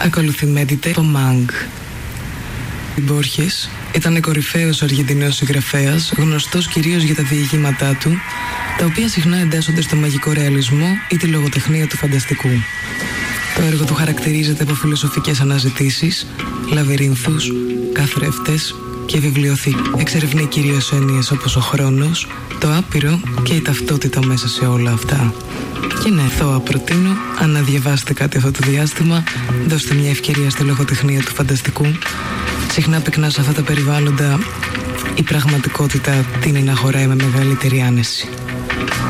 Ακολουθεί Meditate από Mang. Μπόρχες ήταν κορυφαίος Αργεντινός συγγραφέας, γνωστός κυρίως για τα διηγήματά του, τα οποία συχνά εντάσσονται στο μαγικό ρεαλισμό ή τη λογοτεχνία του φανταστικού. Το έργο του χαρακτηρίζεται από φιλοσοφικές αναζητήσεις, λαβυρίνθους, καθρέφτες και βιβλιοθήκη. Εξερευνεί κυρίως έννοιες όπως ο χρόνος, το άπειρο και η ταυτότητα μέσα σε όλα αυτά. Και ναι, θώα προτείνω, αν να διαβάσετε κάτι αυτό το διάστημα, δώστε μια ευκαιρία στη λογοτεχνία του φανταστικού. Συχνά πυκνά σε αυτά τα περιβάλλοντα η πραγματικότητα τείνει να χωράει με μεγαλύτερη άνεση.